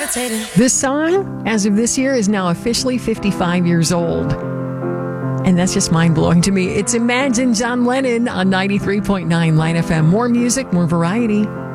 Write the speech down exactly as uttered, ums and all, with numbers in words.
This song, as of this year, is now officially fifty-five years old. And that's just mind-blowing to me. It's Imagine John Lennon on ninety-three point nine Line F M. More music, more variety.